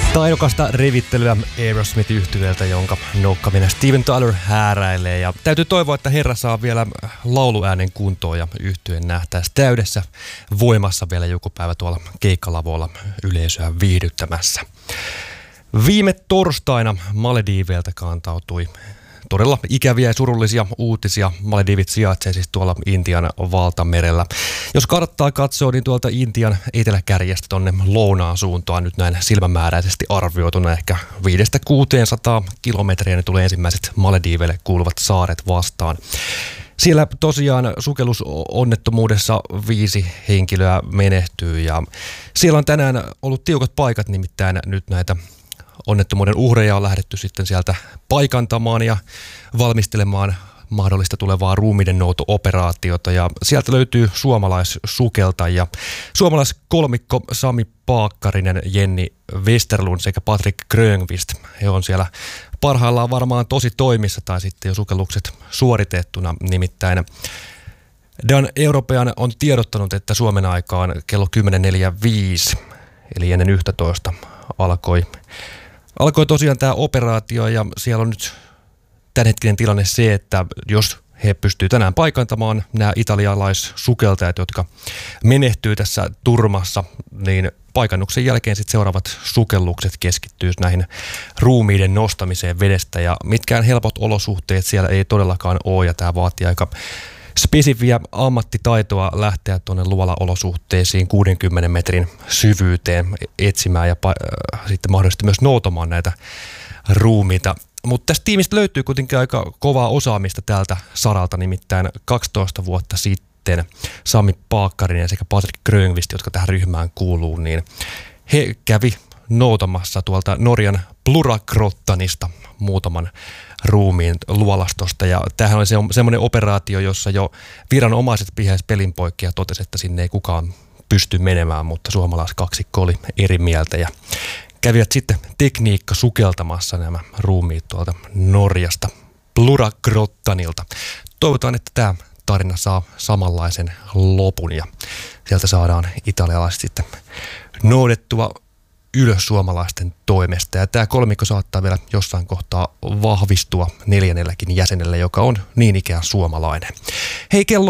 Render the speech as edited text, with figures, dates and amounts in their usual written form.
Taidokasta revittelyä Aerosmith-yhtyeeltä, jonka noukkaminen Steven Tyler hääräilee. Ja täytyy toivoa, että herra saa vielä lauluäänen kuntoon ja yhtyeen nähtäisi täydessä voimassa vielä joku päivä tuolla keikkalavoilla yleisöä viihdyttämässä. Viime torstaina Malediiveiltä kantautui todella ikäviä ja surullisia uutisia. Maledivit sijaitsee siis tuolla Intian valtamerellä. Jos karttaa katsoo, niin tuolta Intian eteläkärjestä tonne lounaan suuntaan nyt näin silmämääräisesti arvioituna ehkä 500–600 kilometriä ne tulee ensimmäiset Malediiveille kuuluvat saaret vastaan. Siellä tosiaan sukellusonnettomuudessa 5 henkilöä menehtyy ja siellä on tänään ollut tiukat paikat, nimittäin nyt näitä onnettomuuden uhreja on lähdetty sitten sieltä paikantamaan ja valmistelemaan mahdollista tulevaa ruumiiden nouto-operaatiota. Ja sieltä löytyy suomalaissukeltajia. Suomalaiskolmikko Sami Paakkarinen, Jenni Westerlund sekä Patrik Grönqvist. He on siellä parhaillaan varmaan tosi toimissa tai sitten jo sukellukset suoritettuna. Nimittäin Dan European on tiedottanut, että Suomen aikaan kello 10.45 eli ennen 11 alkoi tosiaan tämä operaatio ja siellä on nyt tämänhetkinen tilanne se, että jos he pystyvät tänään paikantamaan nämä italialaissukeltajat, jotka menehtyy tässä turmassa, niin paikannuksen jälkeen sitten seuraavat sukellukset keskittyy näihin ruumiiden nostamiseen vedestä ja mitkään helpot olosuhteet siellä ei todellakaan ole ja tämä vaatii aika spesifiä ammattitaitoa lähteä tuonne luolaolosuhteisiin 60 metrin syvyyteen etsimään ja sitten mahdollisesti myös noutamaan näitä ruumiita. Mutta tästä tiimistä löytyy kuitenkin aika kovaa osaamista tältä saralta, nimittäin 12 vuotta sitten Sami Paakkarinen sekä Patrik Grönqvist, jotka tähän ryhmään kuuluu, niin he kävi noutamassa tuolta Norjan Pluragrottanista muutaman ruumiin luolastosta. Ja tämähän oli semmoinen operaatio, jossa jo viranomaiset pihäisi pelin poikki ja totesi, että sinne ei kukaan pysty menemään, mutta suomalaiskaksikko oli eri mieltä ja kävivät sitten tekniikka sukeltamassa nämä ruumiit tuolta Norjasta Pluragrottanilta. Toivotaan, että tämä tarina saa samanlaisen lopun ja sieltä saadaan italialaiset sitten noudettua ylös suomalaisten toimesta. Ja tämä kolmikko saattaa vielä jossain kohtaa vahvistua 4. jäsenellä, joka on niin ikään suomalainen. Hei, kello